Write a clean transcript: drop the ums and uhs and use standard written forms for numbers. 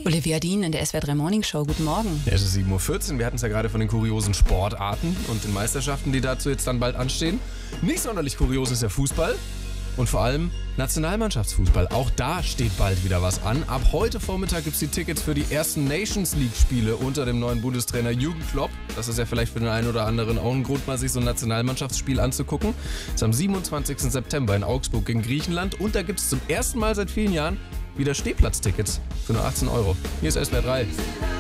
Olivia Dien in der SWR 3 Morning Show. Guten Morgen. Ja, es ist 7:14 Uhr. Wir hatten es ja gerade von den kuriosen Sportarten und den Meisterschaften, die dazu jetzt dann bald anstehen. Nicht sonderlich kurios ist der Fußball und vor allem Nationalmannschaftsfußball. Auch da steht bald wieder was an. Ab heute Vormittag gibt es die Tickets für die ersten Nations League-Spiele unter dem neuen Bundestrainer Jürgen Klopp. Das ist ja vielleicht für den einen oder anderen auch ein Grund, mal sich so ein Nationalmannschaftsspiel anzugucken. Das ist am 27. September in Augsburg gegen Griechenland und da gibt es zum ersten Mal seit vielen Jahren wieder Stehplatztickets für nur 18 Euro. Hier ist SWR 3.